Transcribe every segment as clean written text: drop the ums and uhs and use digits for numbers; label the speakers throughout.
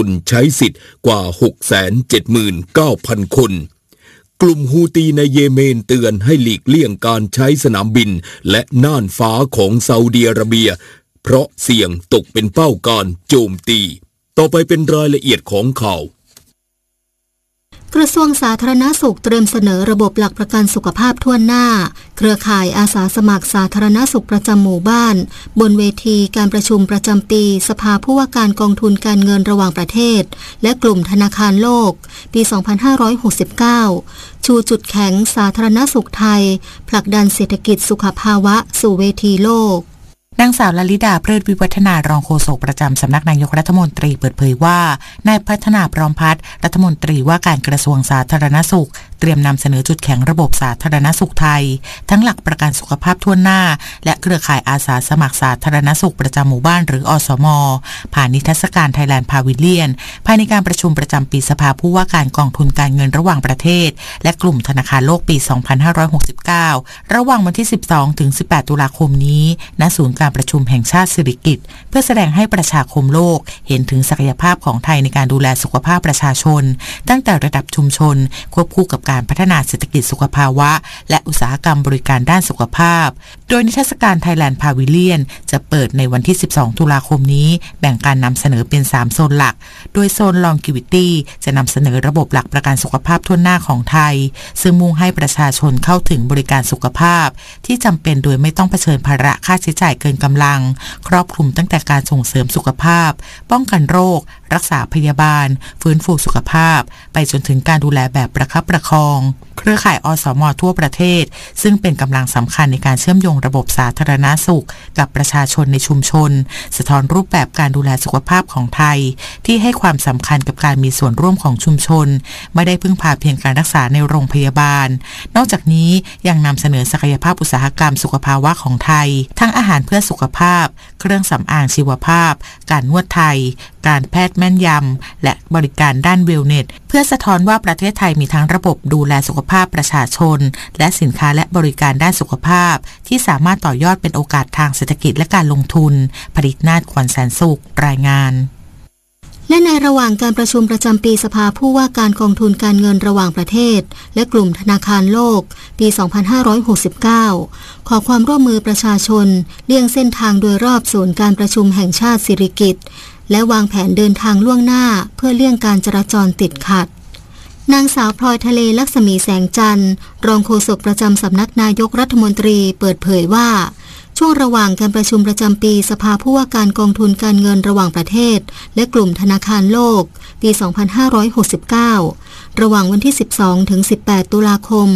Speaker 1: นใช้สิทธิ์กว่า 679,000 คนกลุ่มฮูตีในเยเมนเตือนให้หลีกเลี่ยงการใช้สนามบินและน่านฟ้าของซาอุดิอาระเบียเพราะเสี่ยงตกเป็นเป้าการโจมตีต่อไปเป็นรายละเอียดของข่าว
Speaker 2: กระทรวงสาธารณสุขเตรียมเสนอระบบหลักประกันสุขภาพทั่วหน้าเครือข่ายอาสาสมัครสาธารณสุขประจำหมู่บ้านบนเวทีการประชุมประจำปีสภาผู้ว่าการกองทุนการเงินระหว่างประเทศและกลุ่มธนาคารโลกปี 2569 ชูจุดแข็งสาธารณสุขไทยผลักดันเศรษฐกิจสุขภาวะสู่เวทีโลก
Speaker 3: นางสาวลลิดาเพลิดวิวัฒนารองโฆษกประจำสำนักนายกรัฐมนตรีเปิดเผยว่านายพัฒนาพร้อมพัฒน์รัฐมนตรีว่าการกระทรวงสาธารณสุขเตรียมนำเสนอจุดแข็งระบบสาธารณสุขไทยทั้งหลักประกันสุขภาพทั่วหน้าและเครือข่ายอาสาสมัครสาธารณสุขประจำหมู่บ้านหรืออสม.ผ่านนิทรรศการไทยแลนด์พาวิเลียนภายในการประชุมประจำปีสภาผู้ว่าการกองทุนการเงินระหว่างประเทศและกลุ่มธนาคารโลกปี 2569 ระหว่างวันที่ 12 ถึง 18 ตุลาคมนี้ณศูนย์การประชุมแห่งชาติสิริกิติ์เพื่อแสดงให้ประชาคมโลกเห็นถึงศักยภาพของไทยในการดูแลสุขภาพประชาชนตั้งแต่ระดับชุมชนควบคู่กับการพัฒนาเศรษฐกิจสุขภาวะและอุตสาหกรรมบริการด้านสุขภาพโดยนิทรรศการไทยแลนด์พาวิเลียนจะเปิดในวันที่ 12 ตุลาคมนี้แบ่งการนำเสนอเป็น 3 โซนหลักโดยโซน Longevity จะนำเสนอระบบหลักประกันสุขภาพทั่วหน้าของไทยซึ่งมุ่งให้ประชาชนเข้าถึงบริการสุขภาพที่จำเป็นโดยไม่ต้องเผชิญภาระค่าใช้จ่ายเกินกำลังครอบคลุมตั้งแต่การส่งเสริมสุขภาพป้องกันโรครักษาพยาบาลฟื้นฟูสุขภาพไปจนถึงการดูแลแบบประคับประคองเครือข่ายอสม.ทั่วประเทศซึ่งเป็นกำลังสำคัญในการเชื่อมโยงระบบสาธารณสุขกับประชาชนในชุมชนสะท้อนรูปแบบการดูแลสุขภาพของไทยที่ให้ความสำคัญกับการมีส่วนร่วมของชุมชนไม่ได้พึ่งพาเพียงการรักษาในโรงพยาบาลนอกจากนี้ยังนำเสนอศักยภาพอุตสาหกรรมสุขภาวะของไทยทั้งอาหารเพื่อสุขภาพเครื่องสำอางชีวภาพการนวดไทยการแพทย์แม่นยำและบริการด้านเวลเนสเพื่อสะท้อนว่าประเทศไทยมีทั้งระบบดูแลสุขภาพประชาชนและสินค้าและบริการด้านสุขภาพที่สามารถต่อยอดเป็นโอกาสทางเศรษฐกิจและการลงทุนผลิตนาฏขวัญแสนสุขรายงาน
Speaker 2: และในระหว่างการประชุมประจำปีสภาผู้ว่าการกองทุนการเงินระหว่างประเทศและกลุ่มธนาคารโลกปี 2569 ขอความร่วมมือประชาชนเลี่ยงเส้นทางโดยรอบศูนย์การประชุมแห่งชาติสิริกิติ์และวางแผนเดินทางล่วงหน้าเพื่อเลี่ยงการจราจรติดขัดนางสาวพลอยทะเลลักษมีแสงจันทร์รองโฆษกประจำสำนักนายกรัฐมนตรีเปิดเผยว่าช่วงระหว่างการประชุมประจำปีสภาผู้ว่าการกองทุนการเงินระหว่างประเทศและกลุ่มธนาคารโลกปี 2569 ระหว่างวันที่ 12 ถึง 18 ตุลาคม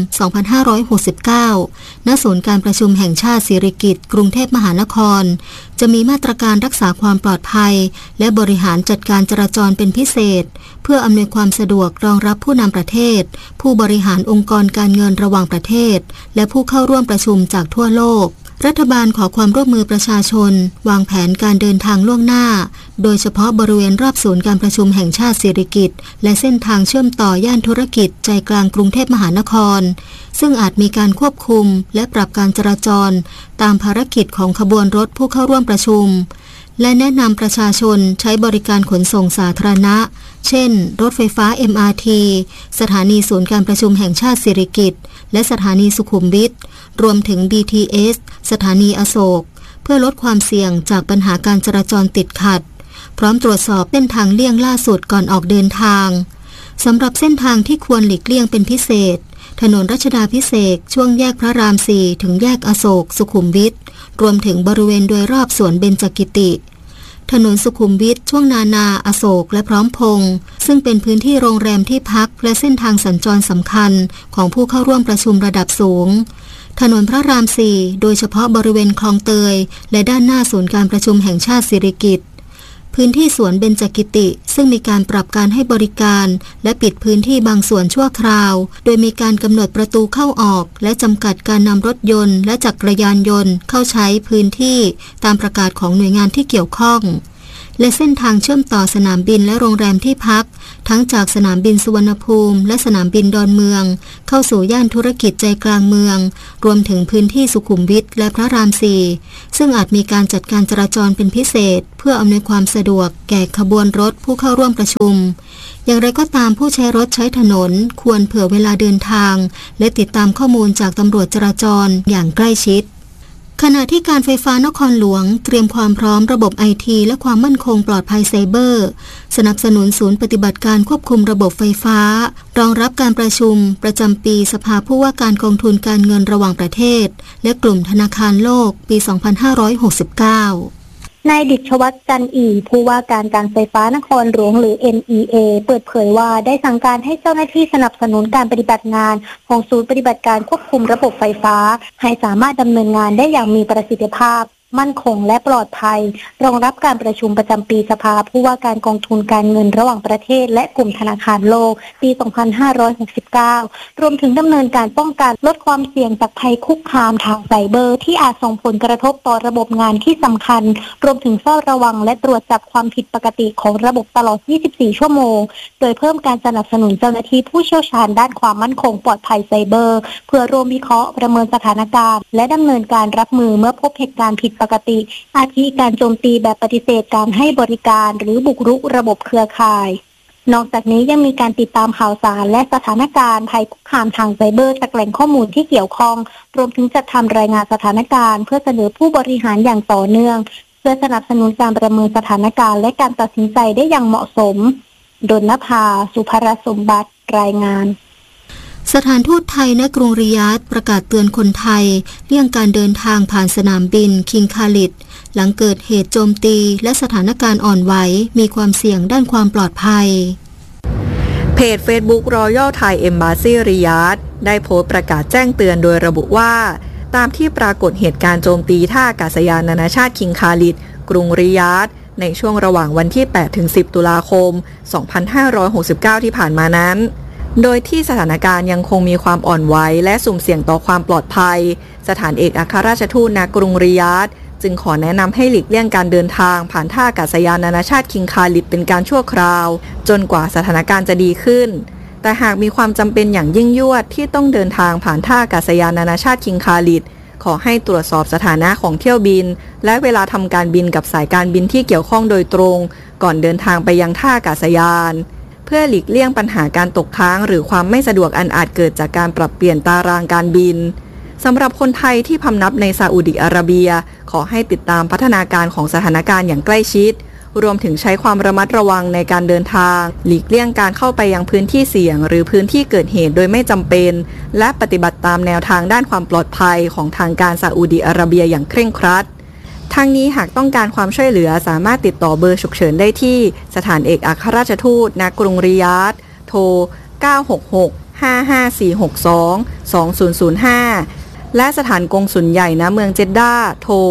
Speaker 2: 2569 ณ ศูนย์การประชุมแห่งชาติสิริกิติ์กรุงเทพมหานครจะมีมาตรการรักษาความปลอดภัยและบริหารจัดการจราจรเป็นพิเศษเพื่ออำนวยความสะดวกรองรับผู้นำประเทศผู้บริหารองค์กรการเงินระหว่างประเทศและผู้เข้าร่วมประชุมจากทั่วโลกรัฐบาลขอความร่วมมือประชาชนวางแผนการเดินทางล่วงหน้าโดยเฉพาะบริเวณรอบศูนย์การประชุมแห่งชาติสิริกิติ์และเส้นทางเชื่อมต่อย่านธุรกิจใจกลางกรุงเทพมหานครซึ่งอาจมีการควบคุมและปรับการจราจรตามภารกิจของขบวนรถผู้เข้าร่วมประชุมและแนะนำประชาชนใช้บริการขนส่งสาธารณะเช่นรถไฟฟ้า MRT สถานีศูนย์การประชุมแห่งชาติสิริกิติ์และสถานีสุขุมวิทรวมถึง BTS สถานีอโศกเพื่อลดความเสี่ยงจากปัญหาการจราจรติดขัดพร้อมตรวจสอบเส้นทางเลี่ยงล่าสุดก่อนออกเดินทางสำหรับเส้นทางที่ควรหลีกเลี่ยงเป็นพิเศษถนนรัชดาภิเษกช่วงแยกพระราม 4 ถึงแยกอโศกสุขุมวิทรวมถึงบริเวณโดยรอบสวนเบญจกิติถนนสุขุมวิทช่วงนาอโศกและพร้อมพงษ์ซึ่งเป็นพื้นที่โรงแรมที่พักและเส้นทางสัญจรสำคัญของผู้เข้าร่วมประชุมระดับสูงถนนพระราม 4 โดยเฉพาะบริเวณคลองเตยและด้านหน้าศูนย์การประชุมแห่งชาติสิริกิติ์พื้นที่สวนเบญจกิติซึ่งมีการปรับการให้บริการและปิดพื้นที่บางส่วนชั่วคราวโดยมีการกำหนดประตูเข้าออกและจำกัดการนำรถยนต์และจักรยานยนต์เข้าใช้พื้นที่ตามประกาศของหน่วยงานที่เกี่ยวข้องและเส้นทางเชื่อมต่อสนามบินและโรงแรมที่พักทั้งจากสนามบินสุวรรณภูมิและสนามบินดอนเมืองเข้าสู่ย่านธุรกิจใจกลางเมืองรวมถึงพื้นที่สุขุมวิทและพระราม 4ซึ่งอาจมีการจัดการจราจรเป็นพิเศษเพื่ออำนวยความสะดวกแก่ขบวนรถผู้เข้าร่วมประชุมอย่างไรก็ตามผู้ใช้รถใช้ถนนควรเผื่อเวลาเดินทางและติดตามข้อมูลจากตำรวจจราจรอย่างใกล้ชิดขณะที่การไฟฟ้านครหลวงเตรียมความพร้อมระบบ IT และความมั่นคงปลอดภัยไซเบอร์สนับสนุนศูนย์ปฏิบัติการควบคุมระบบไฟฟ้ารองรับการประชุมประจำปีสภาผู้ว่าการกองทุนการเงินระหว่างประเทศและกลุ่มธนาคารโลกปี 2569
Speaker 4: นายดิษฐวัฒน์จันอีผู้ว่าการการไฟฟ้านครหลวงหรือ NEA เปิดเผยว่าได้สั่งการให้เจ้าหน้าที่สนับสนุนการปฏิบัติงานของศูนย์ปฏิบัติการควบคุมระบบไฟฟ้าให้สามารถดำเนินงานได้อย่างมีประสิทธิภาพมั่นคงและปลอดภัยรองรับการประชุมประจำปีสภาผู้ว่าการกองทุนการเงินระหว่างประเทศและกลุ่มธนาคารโลกปี 2569 รวมถึงดำเนินการป้องกันลดความเสี่ยงจากภัยคุกคามทางไซเบอร์ที่อาจส่งผลกระทบต่อระบบงานที่สำคัญรวมถึงเฝ้าระวังและตรวจจับความผิดปกติของระบบตลอด 24 ชั่วโมงโดยเพิ่มการสนับสนุนเจ้าหน้าที่ผู้เชี่ยวชาญด้านความมั่นคงปลอดภัยไซเบอร์เพื่อร่วมวิเคราะห์ประเมินสถานการณ์และดำเนินการรับมือเมื่อพบเหตุการณ์ผิดปกติอาทิการโจมตีแบบปฏิเสธการให้บริการหรือบุกรุกระบบเครือข่ายนอกจากนี้ยังมีการติดตามข่าวสารและสถานการณ์ภัยคุกคามทางไซเบอร์จากแหล่งข้อมูลที่เกี่ยวข้องรวมถึงจัดทำรายงานสถานการณ์เพื่อเสนอผู้บริหารอย่างต่อเนื่องเพื่อสนับสนุนการประเมินสถานการณ์และการตัดสินใจได้อย่างเหมาะสมดลนภาสุภรสมบัติรายงาน
Speaker 2: สถานทูตไทยณกรุงริยาดประกาศเตือนคนไทยเลี่ยงการเดินทางผ่านสนามบินคิงคาลิดหลังเกิดเหตุโจมตีและสถานการณ์อ่อนไหวมีความเสี่ยงด้านความปลอดภัย
Speaker 5: เพจ Facebook Royal Thai Embassy ริยาดได้โพสต์ประกาศแจ้งเตือนโดยระบุว่าตามที่ปรากฏเหตุการณ์โจมตีท่าอากาศยานนานาชาติคิงคาลิดกรุงริยาดในช่วงระหว่างวันที่ 8-10 ตุลาคม 2569 ที่ผ่านมานั้นโดยที่สถานการณ์ยังคงมีความอ่อนไหวและสุ่มเสี่ยงต่อความปลอดภัยสถานเอกอัครราชทูตณกรุงริยาดจึงขอแนะนำให้หลีกเลี่ยงการเดินทางผ่านท่าอากาศยานนานาชาติคิงคาลิดเป็นการชั่วคราวจนกว่าสถานการณ์จะดีขึ้นแต่หากมีความจำเป็นอย่างยิ่งยวดที่ต้องเดินทางผ่านท่าอากาศยานนานาชาติคิงคาลิดขอให้ตรวจสอบสถานะของเที่ยวบินและเวลาทำการบินกับสายการบินที่เกี่ยวข้องโดยตรงก่อนเดินทางไปยังท่าอากาศยานเพื่อหลีกเลี่ยงปัญหาการตกค้างหรือความไม่สะดวกอันอาจเกิดจากการปรับเปลี่ยนตารางการบินสำหรับคนไทยที่พำนับในซาอุดิอาระเบียขอให้ติดตามพัฒนาการของสถานการณ์อย่างใกล้ชิดรวมถึงใช้ความระมัดระวังในการเดินทางหลีกเลี่ยงการเข้าไปยังพื้นที่เสี่ยงหรือพื้นที่เกิดเหตุโดยไม่จำเป็นและปฏิบัติตามแนวทางด้านความปลอดภัยของทางการซาอุดิอาระเบียอย่างเคร่งครัดทางนี้หากต้องการความช่วยเหลือสามารถติดต่อเบอร์ฉุกเฉินได้ที่สถานเอกอัครราชทูตณกรุงริยาดโทร 966-55462-2005 และสถานกงสุลใหญ่ณเมืองเจดดาโทร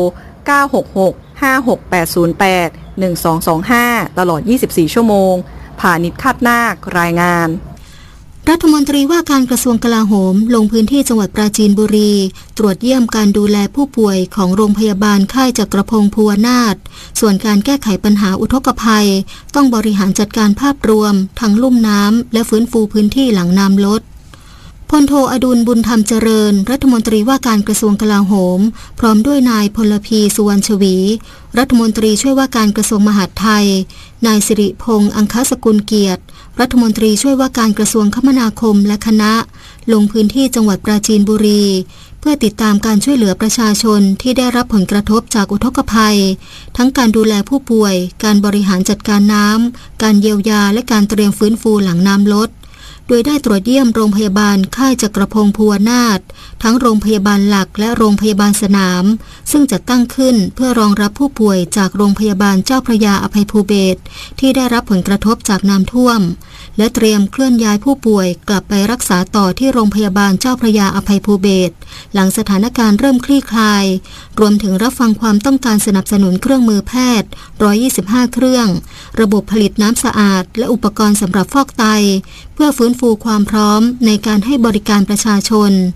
Speaker 5: 966-56808-1225 ตลอด 24 ชั่วโมงพานิช คาดนาครายงาน
Speaker 2: รัฐมนตรีว่าการกระทรวงกลาโหมลงพื้นที่จังหวัดปราจีนบุรีตรวจเยี่ยมการดูแลผู้ป่วยของโรงพยาบาลค่ายจักรพงศ์ภูวนาถส่วนการแก้ไขปัญหาอุทกภัยต้องบริหารจัดการภาพรวมทั้งลุ่มน้ำและฟื้นฟูพื้นที่หลังน้ำลดพลโทอดุลบุญธรรมเจริญรัฐมนตรีว่าการกระทรวงกลาโหมพร้อมด้วยนายพลพีสุวรรณชวีรัฐมนตรีช่วยว่าการกระทรวงมหาดไทยนายสิริพงษ์อังคสกุลเกียรติรัฐมนตรีช่วยว่าการกระทรวงคมนาคมและคณะลงพื้นที่จังหวัดปราจีนบุรีเพื่อติดตามการช่วยเหลือประชาชนที่ได้รับผลกระทบจากอุทกภัยทั้งการดูแลผู้ป่วยการบริหารจัดการน้ำการเยียวยาและการเตรียมฟื้นฟูหลังน้ำลดโดยได้ตรวจเยี่ยมโรงพยาบาลค่ายจักรพงศ์ภูวนาถทั้งโรงพยาบาลหลักและโรงพยาบาลสนามซึ่งจัดตั้งขึ้นเพื่อรองรับผู้ป่วยจากโรงพยาบาลเจ้าพระยาอภัยภูเบศรที่ได้รับผลกระทบจากน้ำท่วมและเตรียมเคลื่อนย้ายผู้ป่วยกลับไปรักษาต่อที่โรงพยาบาลเจ้าพระยาอภัยภูเบศรหลังสถานการณ์เริ่มคลี่คลายรวมถึงรับฟังความต้องการสนับสนุนเครื่องมือแพทย์125เครื่องระบบผลิตน้ำสะอาดและอุปกรณ์สำหรับฟอกไตเพื่อฟื้นฟูความพร้อมในการให้บริการประชาชน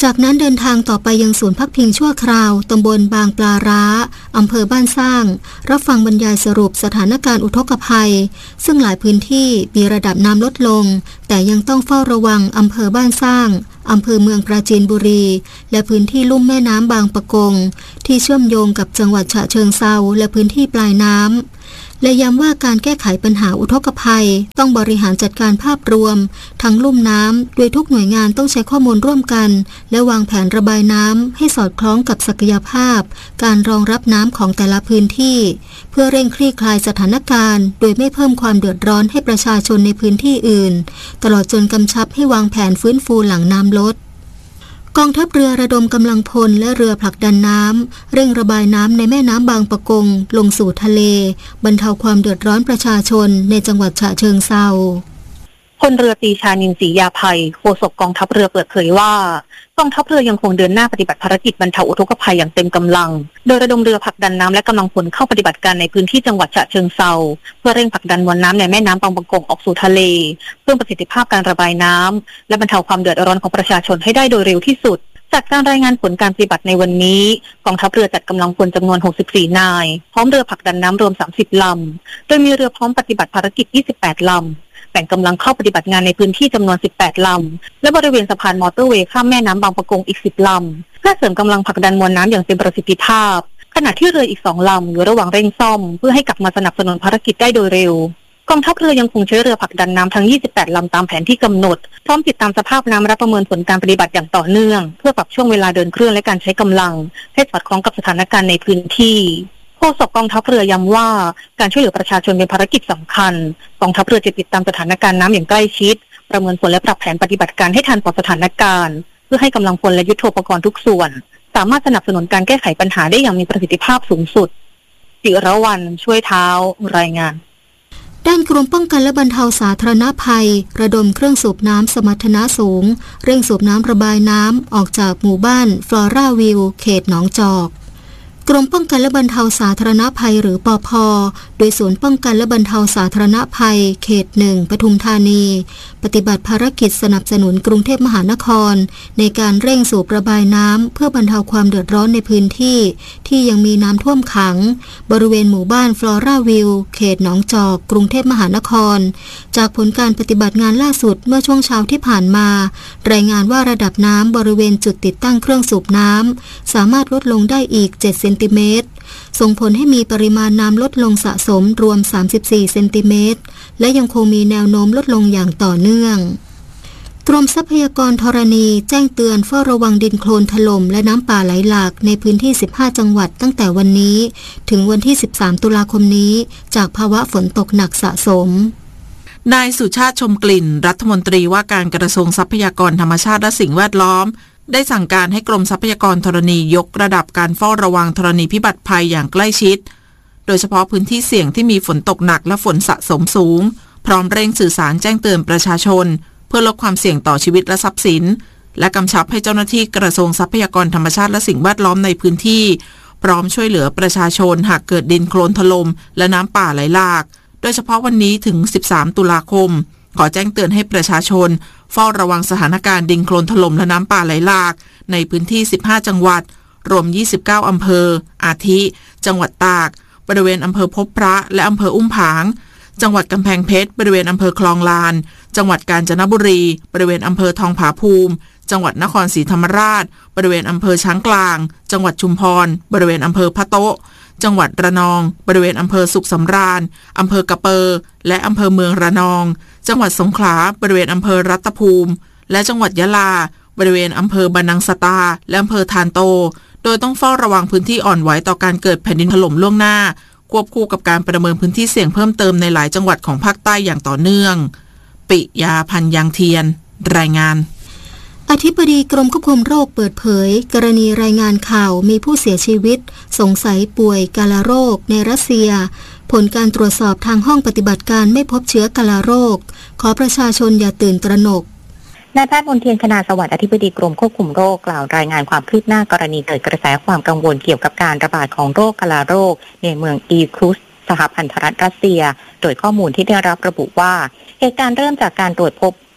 Speaker 2: จากนั้นเดินทางต่อไปยังศูนย์พักพิงชั่วคราวตำบลบางปลาร้าอำเภอบ้านสร้างรับฟังบรรยายสรุปสถานการณ์อุทกภัยซึ่งหลายพื้นที่มีระดับน้ำลดลงแต่ยังต้องเฝ้าระวังอำเภอบ้านสร้างอำเภอเมืองปราจีนบุรีและพื้นที่ลุ่มแม่น้ำบางปะกงที่เชื่อมโยงกับจังหวัดฉะเชิงเทราและพื้นที่ปลายน้ำและย้ำว่าการแก้ไขปัญหาอุทกภัยต้องบริหารจัดการภาพรวมทั้งลุ่มน้ำโดยทุกหน่วยงานต้องใช้ข้อมูลร่วมกันและวางแผนระบายน้ำให้สอดคล้องกับศักยภาพการรองรับน้ำของแต่ละพื้นที่เพื่อเร่งคลี่คลายสถานการณ์โดยไม่เพิ่มความเดือดร้อนให้ประชาชนในพื้นที่อื่นตลอดจนกำชับให้วางแผนฟื้นฟูหลังน้ำลดกองทัพเรือระดมกำลังพลและเรือผลักดันน้ำเร่งระบายน้ำในแม่น้ำบางปะกงลงสู่ทะเลบรรเทาความเดือดร้อนประชาชนในจังหวัดฉะเชิงเทรา
Speaker 6: พลเรือตรีชานินทร์ศรียาภัยโฆษกกองทัพเรือเปิดเผยว่ากองทัพเรือยังคงเดินหน้าปฏิบัติภารกิจบรรเทาอุทกภัยอย่างเต็มกำลังโดยระดมเรือผลักดันน้ำและกำลังพลเข้าปฏิบัติการในพื้นที่จังหวัดฉะเชิงเทราเพื่อเร่งผลักดันมวลน้ำในแม่น้ำบางปะกงออกสู่ทะเลเพิ่มประสิทธิภาพการระบายน้ำและบรรเทาความเดือดร้อนของประชาชนให้ได้โดยเร็วที่สุดจากการรายงานผลการปฏิบัติในวันนี้กองทัพเรือจัดกำลังพลจำนวน64นายพร้อมเรือผลักดันน้ำรวม30ลำโดยมีเรือพร้อมปฏิบัติภารกิจ28ลำแบ่งกำลังเข้าปฏิบัติงานในพื้นที่จำนวน18ลำและบริเวณสะพานมอเตอร์เวย์ข้ามแม่น้ำบางปะกงอีก10ลำเพื่อเสริมกำลังผลักดันมวลน้ำอย่างเต็มประสิทธิภาพขณะที่เรืออีก2ลำอยู่ระหว่างเร่งซ่อมเพื่อให้กลับมาสนับสนุนภารกิจได้โดยเร็วกองทัพเรือยังคงใช้เรือผลักดันน้ำทั้ง28ลำตามแผนที่กำหนดพร้อมติดตามสภาพน้ำและประเมินผลการปฏิบัติอย่างต่อเนื่องเพื่อปรับช่วงเวลาเดินเครื่องและการใช้กำลังให้สอดคล้องกับสถานการณ์ในพื้นที่โฆษกกองทัพเรือย้ำว่าการช่วยเหลือประชาชนเป็นภารกิจสำคัญกองทัพเรือจะติดตามสถานการณ์น้ำอย่างใกล้ชิดประเมินผลและปรับแผนปฏิบัติการให้ทันต่อสถานการณ์เพื่อให้กำลังพลและยุทโธปกรณ์ทุกส่วนสามารถสนับสนุนการแก้ไขปัญหาได้อย่างมีประสิทธิภาพสูงสุดจิรวรรณช่วยเท้ารายงาน
Speaker 2: ด้านกรมป้องกันและบรรเทาสาธารณภัยระดมเครื่องสูบน้ำสมรรถนะสูงเร่งสูบน้ำระบายน้ำออกจากหมู่บ้านฟลอราวิวเขตหนองจอกกรมป้องกันและบรรเทาสาธารณภัยหรือปภ.โดยศูนย์ป้องกันและบรรเทาสาธารณภัยเขต1ปทุมธานีปฏิบัติภารกิจสนับสนุนกรุงเทพมหานครในการเร่งสูบระบายน้ำเพื่อบรรเทาความเดือดร้อนในพื้นที่ที่ยังมีน้ำท่วมขังบริเวณหมู่บ้านฟลอราวิวเขตหนองจอกกรุงเทพมหานครจากผลการปฏิบัติงานล่าสุดเมื่อช่วงเช้าที่ผ่านมารายงานว่าระดับน้ำบริเวณจุดติดตั้งเครื่องสูบน้ำสามารถลดลงได้อีก7 เซนติเมตรส่งผลให้มีปริมาณน้ำลดลงสะสมรวม34 เซนติเมตรและยังคงมีแนวโน้มลดลงอย่างต่อเนื่องกรมทรัพยากรธรณีแจ้งเตือนเฝ้าระวังดินโคลนถล่มและน้ำป่าไหลหลากในพื้นที่15จังหวัดตั้งแต่วันนี้ถึงวันที่13ตุลาคมนี้จากภาวะฝนตกหนักสะสม
Speaker 3: นายสุชาติชมกลิ่นรัฐมนตรีว่าการกระทรวงทรัพยากรธรรมชาติและสิ่งแวดล้อมได้สั่งการให้กรมทรัพยากรธรณียกระดับการเฝ้าระวังธรณีพิบัติภัยอย่างใกล้ชิดโดยเฉพาะพื้นที่เสี่ยงที่มีฝนตกหนักและฝนสะสมสูงพร้อมเร่งสื่อสารแจ้งเตือนประชาชนเพื่อลดความเสี่ยงต่อชีวิตและทรัพย์สินและกำชับให้เจ้าหน้าที่กระทรวงทรัพยากรธรรมชาติและสิ่งแวดล้อมในพื้นที่พร้อมช่วยเหลือประชาชนหากเกิดดินโคลนถล่มและน้ำป่าไหลหลากโดยเฉพาะวันนี้ถึง13ตุลาคมขอแจ้งเตือนให้ประชาชนเฝ้าระวังสถานการณ์ดินโคลนถล่มและน้ำป่าไหลหลากในพื้นที่15จังหวัดรวม29อำเภออาทิจังหวัดตากบริเวณอำเภอพบพระและอำเภออุ้มผางจังหวัดกำแพงเพชรบริเวณอำเภอคลองลานจังหวัดกาญจนบุรีบริเวณอำเภอทองผาภูมิจังหวัดนครศรีธรรมราชบริเวณอำเภอช้างกลางจังหวัดชุมพรบริเวณอำเภอพะโต๊ะจังหวัดระนองบริเวณอำเภอสุขสำราญอำเภอกระเปอและอำเภอเมืองระนองจังหวัดสงขลาบริเวณอำเภอรัตภูมิและจังหวัดยะลาบริเวณอำเภอบานังสตาและอำเภอทานโตโดยต้องเฝ้าระวังพื้นที่อ่อนไหวต่อการเกิดแผ่นดินถล่มล่วงหน้าควบคู่กับการประเมินพื้นที่เสี่ยงเพิ่มเติมในหลายจังหวัดของภาคใต้อย่างต่อเนื่องปิยาพันธ์ยางเทียนรายงาน
Speaker 2: อธิบดีกรมควบคุมโรคเปิดเผยกรณีรายงานข่าวมีผู้เสียชีวิตสงสัยป่วยกาฬโรคในรัสเซียผลการตรวจสอบทางห้องปฏิบัติการไม่พบเชื้อกาฬโรคขอประชาชนอย่าตื่นตระหนก
Speaker 6: นายแพทย์มนเทียนคณาสวัสดิ์อธิบดีกรมควบคุมโรคกล่าวรายงานความคืบหน้ากรณีเกิดกระแสความกังวลเกี่ยวกับการระบาดของโรคกาฬโรคในเมืองอีครุสสหพันธรัฐรัสเซียโดยข้อมูลที่ได้รับระบุว่าเหตุการณ์เริ่มจากการตรวจพบ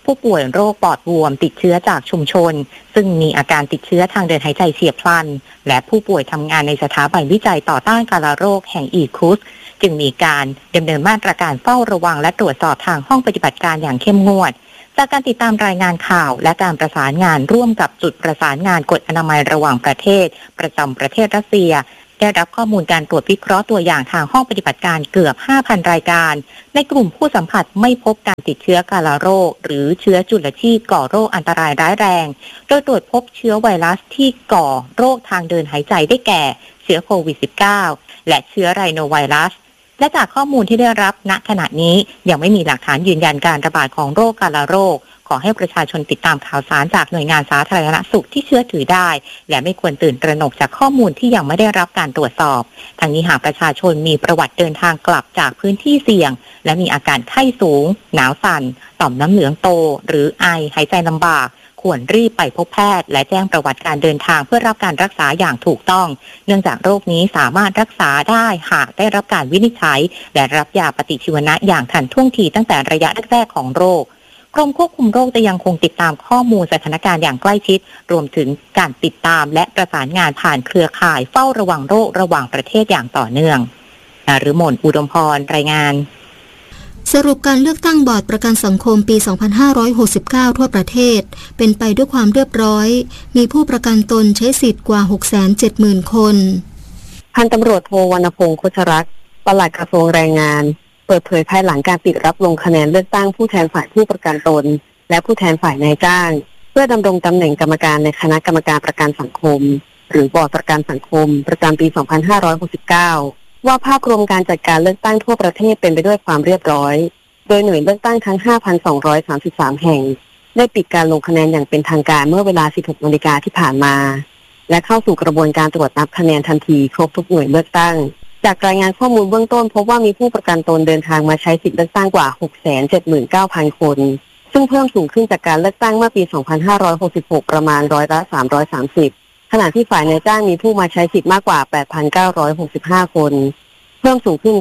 Speaker 6: ผู้ป่วยโรคปอดบวมติดเชื้อจากชุมชนซึ่งมีอาการติดเชื้อทางเดินหายใจเฉียบพลันและผู้ป่วยทำงานในสถาบันวิจัยต่อต้านกาฬโรคแห่งอีคุสจึงมีการดำเนินมาตรการเฝ้าระวังและตรวจสอบทางห้องปฏิบัติการอย่างเข้มงวดจากการติดตามรายงานข่าวและการประสานงานร่วมกับจุดประสานงานกฎอนามัยระหว่างประเทศประจำประเทศรัสเซียได้รับข้อมูลการตรวจวิเคราะห์ตัวอย่างทางห้องปฏิบัติการเกือบ 5,000 รายการในกลุ่มผู้สัมผัสไม่พบการติดเชื้อกาฬโรคหรือเชื้อจุลชีพก่อโรคอันตรายร้ายแรงโดยตรวจพบเชื้อไวรัสที่ก่อโรคทางเดินหายใจได้แก่เชื้อโควิด -19 และเชื้อไรโนไวรัสและจากข้อมูลที่ได้รับณขณะนี้ยังไม่มีหลักฐานยืนยันการระบาดของโรคกาฬโรคขอให้ประชาชนติดตามข่าวสารจากหน่วยงานสาธารณสุขที่เชื่อถือได้และไม่ควรตื่นตระหนกจากข้อมูลที่ยังไม่ได้รับการตรวจสอบทั้งนี้หากประชาชนมีประวัติเดินทางกลับจากพื้นที่เสี่ยงและมีอาการไข้สูงหนาวสั่นต่อมน้ำเหลืองโตหรือไอหายใจลำบากควรรีบไปพบแพทย์และแจ้งประวัติการเดินทางเพื่อรับการรักษาอย่างถูกต้องเนื่องจากโรคนี้สามารถรักษาได้หากได้รับการวินิจฉัยและรับยาปฏิชีวนะอย่างทันท่วงทีตั้งแต่ระยะแรกๆของโรคกรมควบคุมโรคจะยังคงติดตามข้อมูลสถานการณ์อย่างใกล้ชิดรวมถึงการติดตามและประสานงานผ่านเครือข่ายเฝ้าระวังโรคระหว่างประเทศอย่างต่อเนื่องนฤมล อุดมพรรายงาน
Speaker 2: สรุปการเลือกตั้งบอร์ดประกันสังคมปี 2569 ทั่วประเทศเป็นไปด้วยความเรียบร้อยมีผู้ประกันตนใช้สิทธิ์กว่า 670,000 คน
Speaker 6: พันตำรวจโทวรรณพงษ์ โคชรักษ์ปลัดกระทรวงแรงงานเปิดเผยภายหลังการปิดรับลงคะแนนเลือกตั้งผู้แทนฝ่ายผู้ประกันตนและผู้แทนฝ่ายนายจ้างเพื่อดำรงตำแหน่งกรรมการในคณะกรรมการประกันสังคมหรือบอร์ดประกันสังคมประจำปี 2569 ว่าภาพรวมการจัดการเลือกตั้งทั่วประเทศเป็นไปด้วยความเรียบร้อยโดยหน่วยเลือกตั้งทั้ง 5,233 แห่งได้ปิดการลงคะแนนอย่างเป็นทางการเมื่อเวลา 16 นาฬิกาที่ผ่านมาและเข้าสู่กระบวนการตรวจนับคะแนนทันทีครบทุกหน่วยเลือกตั้งจากรายงานข้อมูลเบื้องต้นพบว่ามีผู้ประกันตนเดินทางมาใช้สิทธิเลือกตั้งกว่า 679,000 คนซึ่งเพิ่มสูงขึ้นจากการเลือกตั้งเมื่อปี 2566 ประมาณ330%ขณะที่ฝ่ายนายจ้างมีผู้มาใช้สิทธิ์มากกว่า 8,965 คนเพิ่มสูงขึ้น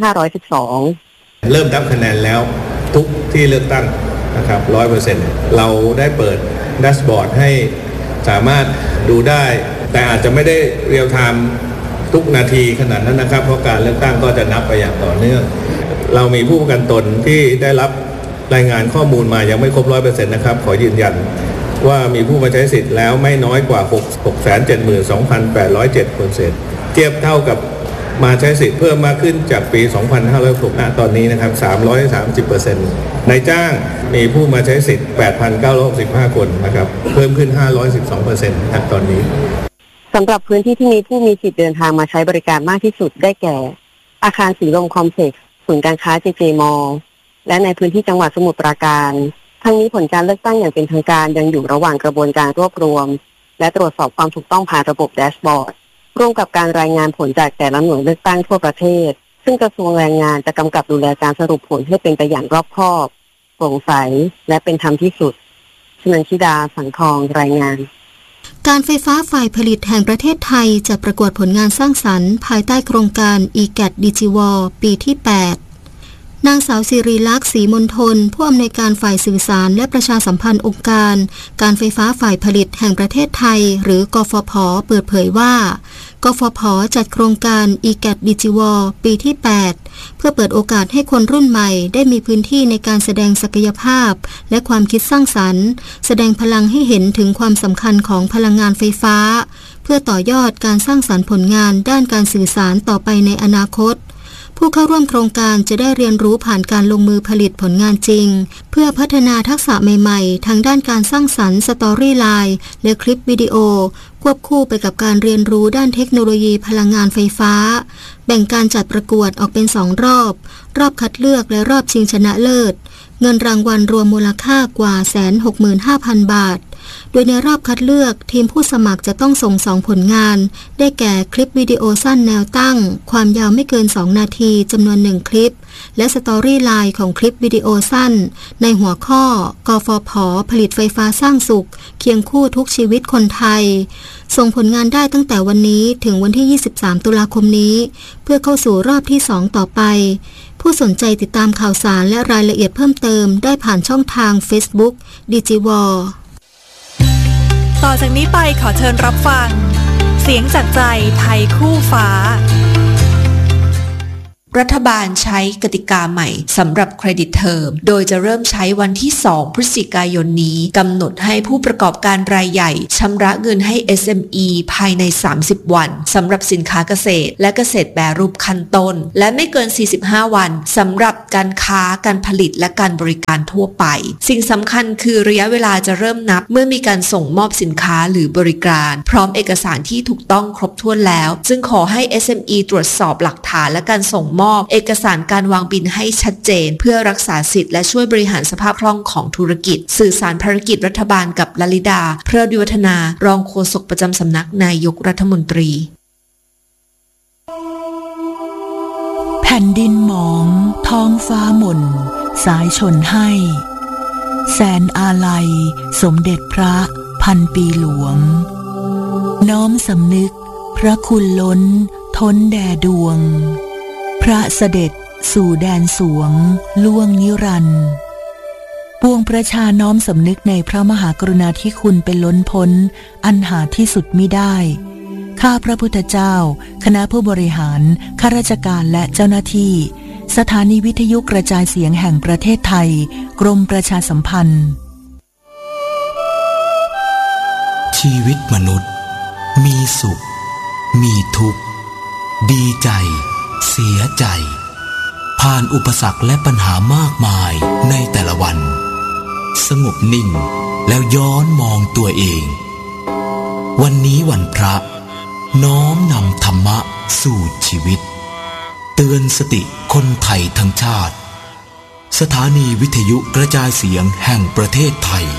Speaker 6: 512%
Speaker 7: เริ่มนับคะแนนแล้วทุกที่เลือกตั้งนะครับ 100% เราได้เปิดแดชบอร์ดให้สามารถดูได้แต่อาจจะไม่ได้เรียลไทม์ทุกนาทีขนาดนั้นนะครับเพราะการเลือกตั้งก็จะนับไปอย่างต่อเนื่องเรามีผู้ประกันตนที่ได้รับรายงานข้อมูลมายังไม่ครบ 100% นะครับขอยืนยันว่ามีผู้มาใช้สิทธิ์แล้วไม่น้อยกว่า 672,807 คนเศษเทียบเท่ากับมาใช้สิทธิ์เพิ่มมากขึ้นจากปี 2506 ณ ตอนนี้นะครับ 330% นายจ้างมีผู้มาใช้สิทธิ์ 8,965 คนนะครับเพิ่มขึ้น 512% ณ ตอนนี้
Speaker 6: สำหรับพื้นที่ที่มีผู้มีสิทธิ์เดินทางมาใช้บริการมากที่สุดได้แก่อาคารสีลมคอมเพล็กซ์ศูนย์การค้าเจเจมอลล์และในพื้นที่จังหวัดสมุทรปราการทั้งนี้ผลการเลือกตั้งอย่างเป็นทางการยังอยู่ระหว่างกระบวนการรวบรวมและตรวจสอบความถูกต้องผ่านระบบแดชบอร์ดร่วมกับการรายงานผลจากแต่ละหน่วยเลือกตั้งทั่วประเทศซึ่งกระทรวงแรงงานจะกำกับดูแลการสรุปผลให้เป็นไปอย่างรอบคอบโปร่งใสและเป็นธรรมที่สุดชนันชิดา สังทองรายงาน
Speaker 2: การไฟฟ้าฝ่ายผลิตแห่งประเทศไทยจะประกวดผลงานสร้างสรรค์ภายใต้โครงการ EGAT Digivol ปีที่ 8 นางสาวศิริลักษณ์ศรีมณฑลผู้อำนวยการฝ่ายสื่อสารและประชาสัมพันธ์องค์การไฟฟ้าฝ่ายผลิตแห่งประเทศไทยหรือกฟผ.เปิดเผยว่ากฟผ.จัดโครงการ EGAT Digivol ปีที่ 8 เพื่อเปิดโอกาสให้คนรุ่นใหม่ได้มีพื้นที่ในการแสดงศักยภาพและความคิดสร้างสรรค์แสดงพลังให้เห็นถึงความสำคัญของพลังงานไฟฟ้าเพื่อต่อยอดการสร้างสรรค์ผลงานด้านการสื่อสารต่อไปในอนาคตผู้เข้าร่วมโครงการจะได้เรียนรู้ผ่านการลงมือผลิตผลงานจริงเพื่อพัฒนาทักษะใหม่ๆทางด้านการสร้างสรรค์สตอรี่ไลน์และคลิปวิดีโอควบคู่ไปกับการเรียนรู้ด้านเทคโนโลยีพลังงานไฟฟ้าแบ่งการจัดประกวดออกเป็น2 รอบคัดเลือกและรอบชิงชนะเลิศเงินรางวัลรวมมูลค่ากว่า 165,000 บาทโดยในรอบคัดเลือกทีมผู้สมัครจะต้องส่ง2ผลงานได้แก่คลิปวิดีโอสั้นแนวตั้งความยาวไม่เกิน2นาทีจำนวน1คลิปและสตอรี่ไลน์ของคลิปวิดีโอสั้นในหัวข้อกฟผ.ผลิตไฟฟ้าสร้างสุขเคียงคู่ทุกชีวิตคนไทยส่งผลงานได้ตั้งแต่วันนี้ถึงวันที่23ตุลาคมนี้เพื่อเข้าสู่รอบที่2ต่อไปผู้สนใจติดตามข่าวสารและรายละเอียดเพิ่มเติมได้ผ่านช่องทาง Facebook Digivol
Speaker 8: ต่อจากนี้ไปขอเชิญรับฟังเสียงจากใจไทยคู่ฟ้า
Speaker 9: รัฐบาลใช้กติกาใหม่สำหรับเครดิตเทอมโดยจะเริ่มใช้วันที่2พฤศจิกายนนี้กำหนดให้ผู้ประกอบการรายใหญ่ชำระเงินให้ SME ภายใน30วันสำหรับสินค้าเกษตรและเกษตรแปรรูปขั้นต้นและไม่เกิน45วันสำหรับการค้าการผลิตและการบริการทั่วไปสิ่งสำคัญคือระยะเวลาจะเริ่มนับเมื่อมีการส่งมอบสินค้าหรือบริการพร้อมเอกสารที่ถูกต้องครบถ้วนแล้วจึงขอให้ SME ตรวจสอบหลักฐานและการส่งมอบเอกสารการวางบินให้ชัดเจนเพื่อรักษาสิทธิ์และช่วยบริหารสภาพคล่องของธุรกิจสื่อสารภารกิจรัฐบาลกับลลิดาเพลิดวิวัฒนารองโฆษกประจำสำนักนายกรัฐมนตรี
Speaker 10: แผ่นดินหมองท้องฟ้าหม่นสายชนให้แสนอาลัยสมเด็จพระพันปีหลวงน้อมสำนึกพระคุณล้นท้นแด่ดวงพระเสด็จสู่แดนสวงล่วงนิรันดร์ปวงประชาน้อมสำนึกในพระมหากรุณาธิคุณเป็นล้นพ้นอันหาที่สุดมิได้ข้าพระพุทธเจ้าคณะผู้บริหารข้าราชการและเจ้าหน้าที่สถานีวิทยุกระจายเสียงแห่งประเทศไทยกรมประชาสัมพันธ์
Speaker 11: ชีวิตมนุษย์มีสุขมีทุกข์ดีใจเสียใจผ่านอุปสรรคและปัญหามากมายในแต่ละวันสงบนิ่งแล้วย้อนมองตัวเองวันนี้วันพระน้อมนำธรรมะสู่ชีวิตเตือนสติคนไทยทั้งชาติสถานีวิทยุกระจายเสียงแห่งประเทศไทย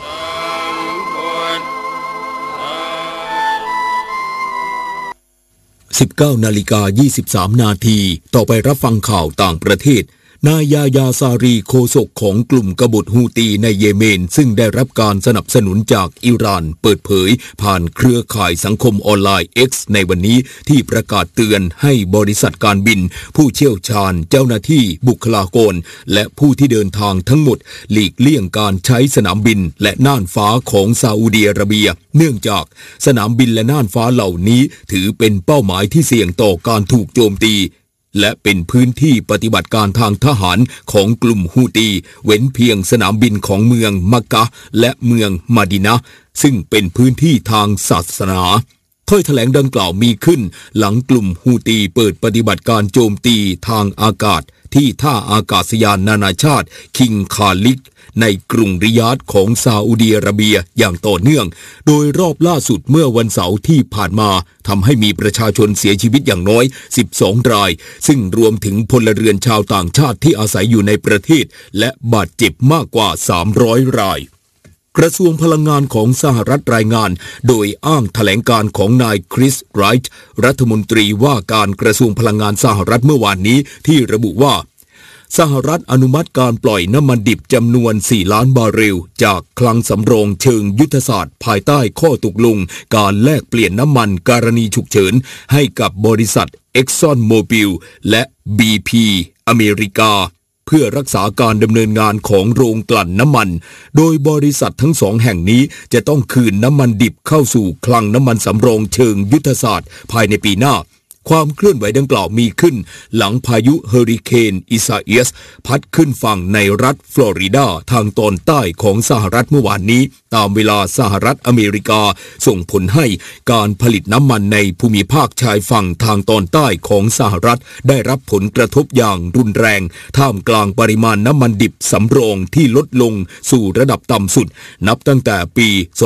Speaker 1: 19:23 นาทีต่อไปรับฟังข่าวต่างประเทศนายยาญาซารีโฆษกของกลุ่มกบฏฮูตีในเยเมนซึ่งได้รับการสนับสนุนจากอิหร่านเปิดเผยผ่านเครือข่ายสังคมออนไลน์ X ในวันนี้ที่ประกาศเตือนให้บริษัทการบินผู้เชี่ยวชาญเจ้าหน้าที่บุคลากรและผู้ที่เดินทางทั้งหมดหลีกเลี่ยงการใช้สนามบินและน่านฟ้าของซาอุดิอาระเบียเนื่องจากสนามบินและน่านฟ้าเหล่านี้ถือเป็นเป้าหมายที่เสี่ยงต่อการถูกโจมตีและเป็นพื้นที่ปฏิบัติการทางทหารของกลุ่มฮูตีเว้นเพียงสนามบินของเมืองมักกะฮ์และเมืองมะดีนะห์ซึ่งเป็นพื้นที่ทางศาสนาถ้อยแถลงดังกล่าวมีขึ้นหลังกลุ่มฮูตีเปิดปฏิบัติการโจมตีทางอากาศที่ท่าอากาศยานนานาชาติคิงคาลิดในกรุงริยาดของซาอุดิอาระเบียอย่างต่อเนื่องโดยรอบล่าสุดเมื่อวันเสาร์ที่ผ่านมาทำให้มีประชาชนเสียชีวิตอย่างน้อย12รายซึ่งรวมถึงพลเรือนชาวต่างชาติที่อาศัยอยู่ในประเทศและบาดเจ็บมากกว่า300รายกระทรวงพลังงานของสหรัฐรายงานโดยอ้างแถลงการของนายคริสไรท์รัฐมนตรีว่าการกระทรวงพลังงานสหรัฐเมื่อวานนี้ที่ระบุว่าสหรัฐอนุมัติการปล่อยน้ำมันดิบจำนวน4ล้านบาร์เรลจากคลังสำรองเชิงยุทธศาสตร์ภายใต้ข้อตกลงการแลกเปลี่ยนน้ำมันกรณีฉุกเฉินให้กับบริษัท Exxon Mobil และ BP อเมริกาเพื่อรักษาการดำเนินงานของโรงกลั่นน้ำมันโดยบริษัททั้งสองแห่งนี้จะต้องคืนน้ำมันดิบเข้าสู่คลังน้ำมันสำรองเชิงยุทธศาสตร์ภายในปีหน้าความเคลื่อนไหวดังกล่าวมีขึ้นหลังพายุเฮอริเคนอิซาเอสพัดขึ้นฝั่งในรัฐฟลอริดาทางตอนใต้ของสหรัฐเมื่อวานนี้ตามเวลาสหรัฐอเมริกาส่งผลให้การผลิตน้ำมันในภูมิภาคชายฝั่งทางตอนใต้ของสหรัฐได้รับผลกระทบอย่างรุนแรงท่ามกลางปริมาณน้ำมันดิบสำรองที่ลดลงสู่ระดับต่ำสุดนับตั้งแต่ปี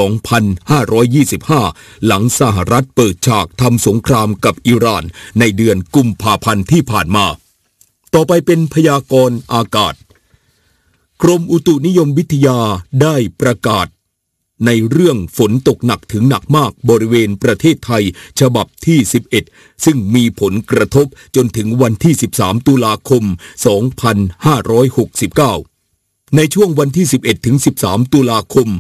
Speaker 1: 2525 หลังสหรัฐเปิดฉากทำสงครามกับอิหร่านในเดือนกุมภาพันธ์ที่ผ่านมาต่อไปเป็นพยากรณ์อากาศกรมอุตุนิยมวิทยาได้ประกาศในเรื่องฝนตกหนักถึงหนักมากบริเวณประเทศไทยฉบับที่11ซึ่งมีผลกระทบจนถึงวันที่13ตุลาคม2569ในช่วงวันที่11ถึง13ตุลาคม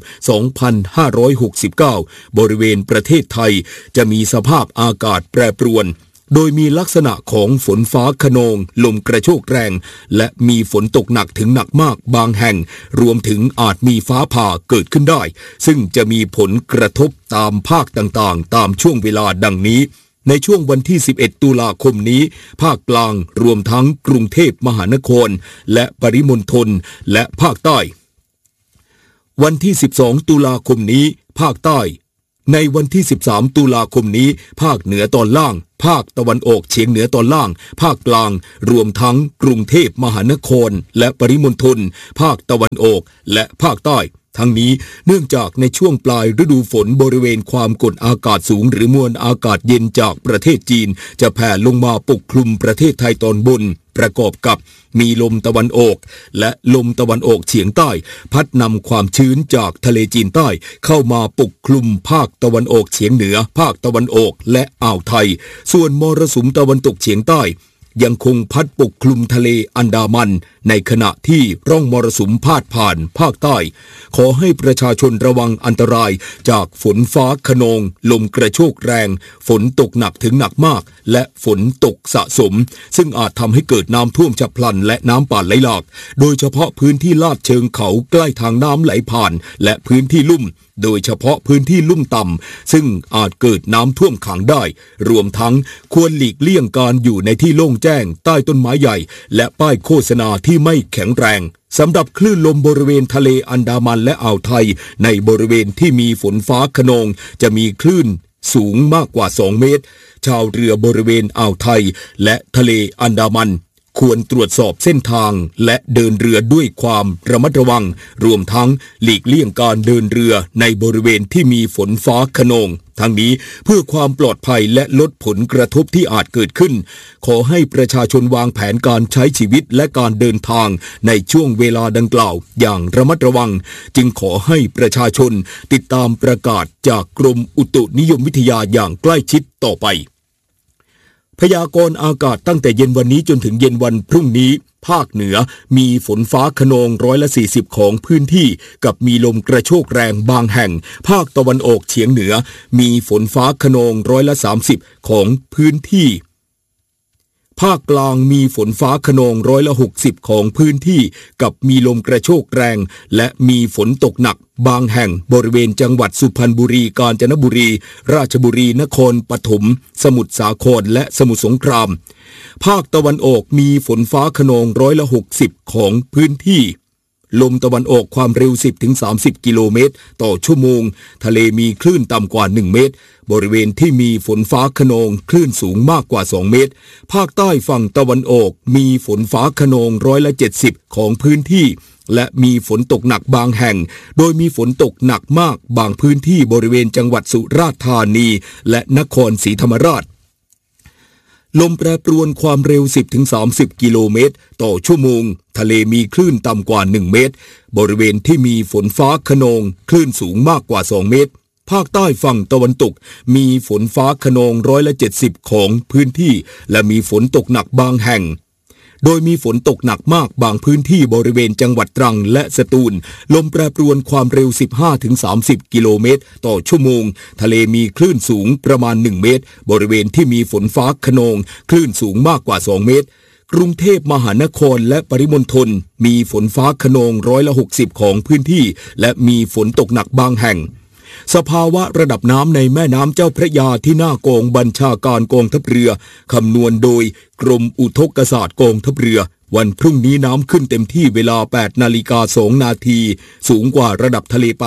Speaker 1: 2569บริเวณประเทศไทยจะมีสภาพอากาศแปรปรวนโดยมีลักษณะของฝนฟ้าคะนองลมกระโชกแรงและมีฝนตกหนักถึงหนักมากบางแห่งรวมถึงอาจมีฟ้าผ่าเกิดขึ้นได้ซึ่งจะมีผลกระทบตามภาคต่างๆตามช่วงเวลาดังนี้ในช่วงวันที่11ตุลาคมนี้ภาคกลางรวมทั้งกรุงเทพมหานครและปริมณฑลและภาคใต้วันที่12ตุลาคมนี้ภาคใต้ในวันที่13ตุลาคมนี้ภาคเหนือตอนล่างภาคตะวันออกเฉียงเหนือตอนล่างภาคกลางรวมทั้งกรุงเทพมหานครและปริมณฑลภาคตะวันออกและภาคใต้ทั้งนี้เนื่องจากในช่วงปลายฤดูฝนบริเวณความกดอากาศสูงหรือมวลอากาศเย็นจากประเทศจีนจะแผ่ลงมาปกคลุมประเทศไทยตอนบนประกอบกับมีลมตะวันออกและลมตะวันออกเฉียงใต้พัดนำความชื้นจากทะเลจีนใต้เข้ามาปกคลุมภาคตะวันออกเฉียงเหนือภาคตะวันออกและอ่าวไทยส่วนมรสุมตะวันตกเฉียงใต้ยังคงพัดปกคลุมทะเลอันดามันในขณะที่ร่องมรสุมพาดผ่านภาคใต้ขอให้ประชาชนระวังอันตรายจากฝนฟ้าคะนองลมกระโชกแรงฝนตกหนักถึงหนักมากและฝนตกสะสมซึ่งอาจทำให้เกิดน้ำท่วมฉับพลันและน้ำป่าไหลหลากโดยเฉพาะพื้นที่ลาดเชิงเขาใกล้ทางน้ำไหลผ่านและพื้นที่ลุ่มโดยเฉพาะพื้นที่ลุ่มต่ำซึ่งอาจเกิดน้ำท่วมขังได้รวมทั้งควรหลีกเลี่ยงการอยู่ในที่โล่งแจ้งใต้ต้นไม้ใหญ่และป้ายโฆษณาที่ไม่แข็งแรงสำหรับคลื่นลมบริเวณทะเลอันดามันและอ่าวไทยในบริเวณที่มีฝนฟ้าคะนองจะมีคลื่นสูงมากกว่า2 เมตรชาวเรือบริเวณอ่าวไทยและทะเลอันดามันควรตรวจสอบเส้นทางและเดินเรือด้วยความระมัดระวังรวมทั้งหลีกเลี่ยงการเดินเรือในบริเวณที่มีฝนฟ้าคะนองทั้งนี้เพื่อความปลอดภัยและลดผลกระทบที่อาจเกิดขึ้นขอให้ประชาชนวางแผนการใช้ชีวิตและการเดินทางในช่วงเวลาดังกล่าวอย่างระมัดระวังจึงขอให้ประชาชนติดตามประกาศจากกรมอุตุนิยมวิทยาอย่างใกล้ชิดต่อไปพยากรณ์อากาศตั้งแต่เย็นวันนี้จนถึงเย็นวันพรุ่งนี้ภาคเหนือมีฝนฟ้าคะนอง140ของพื้นที่กับมีลมกระโชกแรงบางแห่งภาคตะวันออกเฉียงเหนือมีฝนฟ้าคะนอง30%ของพื้นที่ภาคกลางมีฝนฟ้าคะนอง60%ของพื้นที่กับมีลมกระโชกแรงและมีฝนตกหนักบางแห่งบริเวณจังหวัดสุพรรณบุรีกาญจนบุรีราชบุรีนครปฐมสมุทรสาครและสมุทรสงครามภาคตะวันออกมีฝนฟ้าคะนอง60%ของพื้นที่ลมตะวันออกความเร็ว 10-30 กิโลเมตรต่อชั่วโมงทะเลมีคลื่นต่ำกว่า1 เมตรบริเวณที่มีฝนฟ้าคะนองคลื่นสูงมากกว่า2 เมตรภาคใต้ฝั่งตะวันออกมีฝนฟ้าคะนอง70%ของพื้นที่และมีฝนตกหนักบางแห่งโดยมีฝนตกหนักมากบางพื้นที่บริเวณจังหวัดสุราษฎร์ธานีและนครศรีธรรมราชลมแปรปรวนความเร็ว 10-30 กิโลเมตรต่อชั่วโมงทะเลมีคลื่นต่ำกว่า1 เมตรบริเวณที่มีฝนฟ้าคะนองคลื่นสูงมากกว่า2 เมตรภาคใต้ฝั่งตะวันตกมีฝนฟ้าคะนอง70%ของพื้นที่และมีฝนตกหนักบางแห่งโดยมีฝนตกหนักมากบางพื้นที่บริเวณจังหวัดตรังและสตูลลมแปรปรวนความเร็ว 15-30 กิโลเมตรต่อชั่วโมงทะเลมีคลื่นสูงประมาณ1 เมตรบริเวณที่มีฝนฟ้าคะนองคลื่นสูงมากกว่า2 เมตรกรุงเทพมหานครและปริมณฑลมีฝนฟ้าคะนอง60%ของพื้นที่และมีฝนตกหนักบางแห่งสภาวะระดับน้ำในแม่น้ำเจ้าพระยาที่หน้ากองบัญชาการกองทัพเรือคำนวณโดยกรมอุทกศาสตร์กองทัพเรือวันพรุ่งนี้น้ำขึ้นเต็มที่เวลา 8:02 น.สูงกว่าระดับทะเล